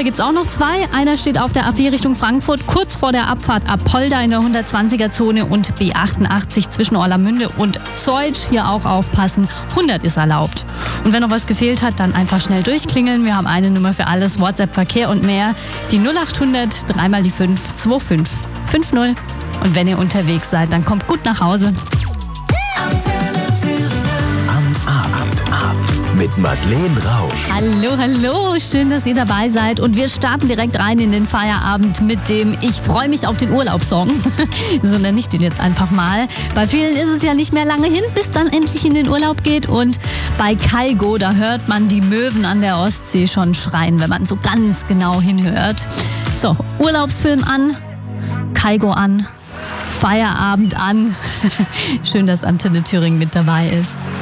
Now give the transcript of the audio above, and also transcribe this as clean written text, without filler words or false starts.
Fall gibt es auch noch zwei. Einer steht auf der A4 Richtung Frankfurt, kurz vor der Abfahrt Apolda in der 120er-Zone und B88 zwischen Orlamünde und Zeutsch. Hier auch aufpassen, 100 ist erlaubt. Und wenn noch was gefehlt hat, dann einfach schnell durchklingeln. Wir haben eine Nummer für alles, WhatsApp, Verkehr und mehr. Die 0800 3 mal die 5 25 50. Und wenn ihr unterwegs seid, dann kommt gut nach Hause. Mit Madeleine Rausch. Hallo, hallo, schön, dass ihr dabei seid. Und wir starten direkt rein in den Feierabend mit dem Ich freue mich auf den Urlaub-Song. So nenne ich den jetzt einfach mal. Bei vielen ist es ja nicht mehr lange hin, bis dann endlich in den Urlaub geht. Und bei Kygo, da hört man die Möwen an der Ostsee schon schreien, wenn man so ganz genau hinhört. So, Urlaubsfilm an, Kygo an, Feierabend an. Schön, dass Antenne Thüringen mit dabei ist.